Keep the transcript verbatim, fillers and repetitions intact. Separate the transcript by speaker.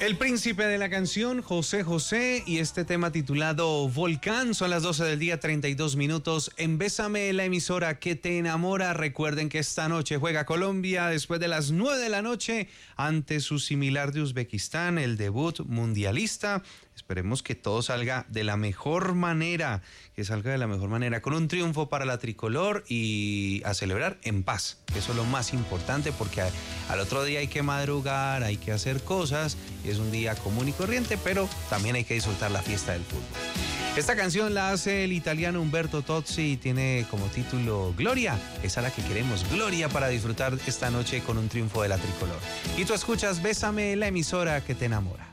Speaker 1: El príncipe de la canción, José José, y este tema titulado Volcán. Son las doce del día, treinta y dos minutos. En Bésame, la emisora que te enamora. Recuerden que esta noche juega Colombia después de las nueve de la noche ante su similar de Uzbekistán, el debut mundialista. Esperemos que todo salga de la mejor manera, que salga de la mejor manera, con un triunfo para la tricolor y a celebrar en paz. Eso es lo más importante, porque al otro día hay que madrugar, hay que hacer cosas, y es un día común y corriente, pero también hay que disfrutar la fiesta del fútbol. Esta canción la hace el italiano Umberto Tozzi y tiene como título Gloria. Es a la que queremos, Gloria, para disfrutar esta noche con un triunfo de la tricolor. Y tú escuchas Bésame, la emisora que te enamora.